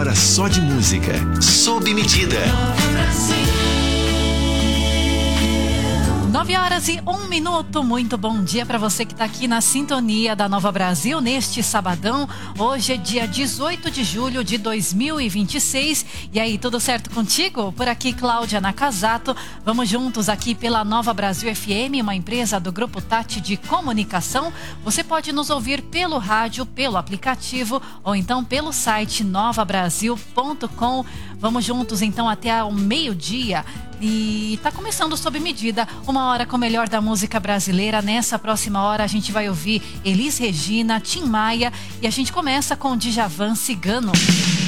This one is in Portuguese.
hora só de música. Sob medida. 9h01. Muito bom dia para você que está aqui na sintonia da Nova Brasil neste sabadão. Hoje é dia 18 de julho de 2026. E aí, tudo certo contigo? Por aqui, Cláudia Nakazato. Vamos juntos aqui pela Nova Brasil FM, uma empresa do Grupo Tati de Comunicação. Você pode nos ouvir pelo rádio, pelo aplicativo ou então pelo site novabrasil.com. Vamos juntos então até o meio-dia. E tá começando Sob Medida, uma hora com o melhor da música brasileira. Nessa próxima hora a gente vai ouvir Elis Regina, Tim Maia e a gente começa com Djavan Cigano.